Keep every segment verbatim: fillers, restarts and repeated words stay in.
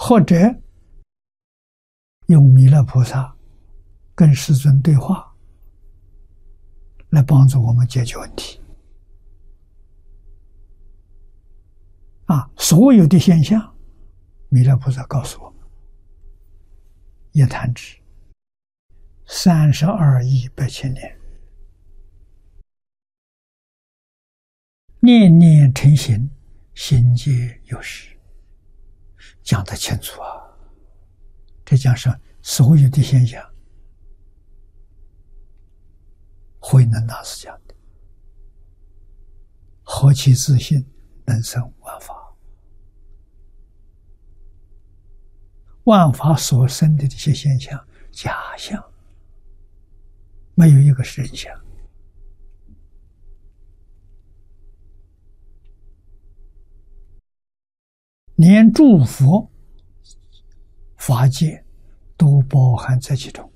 或者用弥勒菩萨跟世尊对话，来帮助我们解决问题。啊，所有的现象，弥勒菩萨告诉我们：一弹指，三十二亿八千年，念念成形，心皆有时。讲得清楚啊！这讲是所有的现象，慧能大师讲的：何其自信，能生万法。万法所生的这些现象，假象，没有一个是真相。连诸佛法界都包含在其中，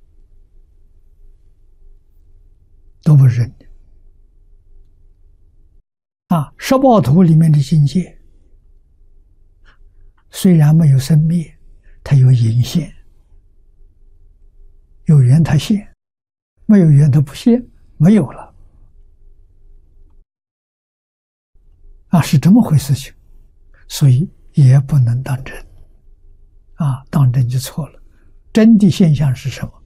都不是真的。啊，十报图里面的境界，虽然没有生灭，它有隐现，有缘它现，没有缘它不现，没有了。啊，是这么回事情。所以也不能当真，啊，当真就错了。真的现象是什么？